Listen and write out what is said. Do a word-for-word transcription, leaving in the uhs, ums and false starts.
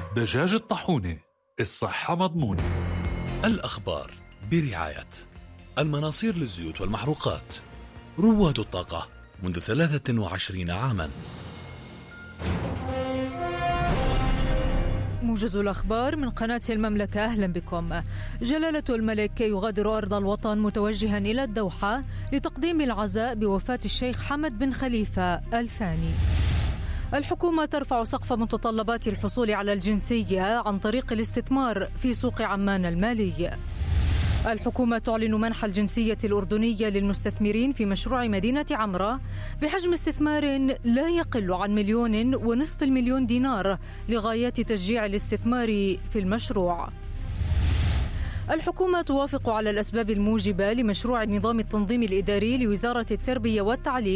دجاج الطاحونة، الصحة مضمونة. الأخبار برعاية المناصير للزيوت والمحروقات، رواد الطاقة منذ ثلاثة وعشرين عاما. موجز الأخبار من قناة المملكة، أهلا بكم. جلالة الملك يغادر أرض الوطن متوجها إلى الدوحة لتقديم العزاء بوفاة الشيخ حمد بن خليفة الثاني. الحكومة ترفع سقف متطلبات الحصول على الجنسية عن طريق الاستثمار في سوق عمان المالي. الحكومة تعلن منح الجنسية الأردنية للمستثمرين في مشروع مدينة عمرة بحجم استثمار لا يقل عن مليون ونصف المليون دينار لغايات تشجيع الاستثمار في المشروع. الحكومة توافق على الأسباب الموجبة لمشروع النظام التنظيمي الإداري لوزارة التربية والتعليم